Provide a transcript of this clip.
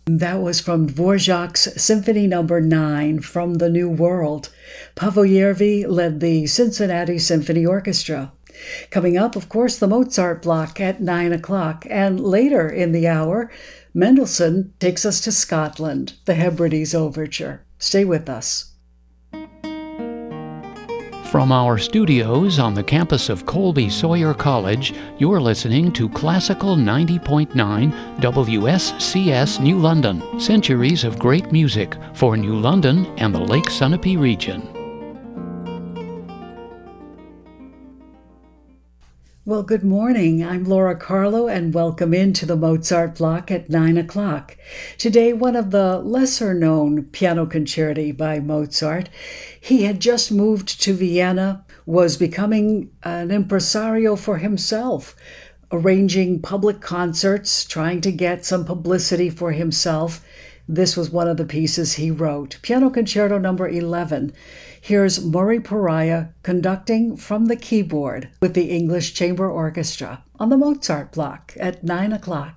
That was from Dvorak's Symphony No. 9 from the New World. Pavel Järvi led the Cincinnati Symphony Orchestra. Coming up, of course, the Mozart block at 9 o'clock. And later in the hour, Mendelssohn takes us to Scotland, the Hebrides Overture. Stay with us. From our studios on the campus of Colby Sawyer College, you're listening to Classical 90.9 WSCS New London. Centuries of great music for New London and the Lake Sunapee region. Well, good morning. I'm Laura Carlo, and welcome into the Mozart block at 9 o'clock. Today, one of the lesser-known piano concerti by Mozart. He had just moved to Vienna, was becoming an impresario for himself, arranging public concerts, trying to get some publicity for himself. This was one of the pieces he wrote. Piano Concerto No. 11. Here's Murray Pariah conducting from the keyboard with the English Chamber Orchestra on the Mozart block at 9 o'clock.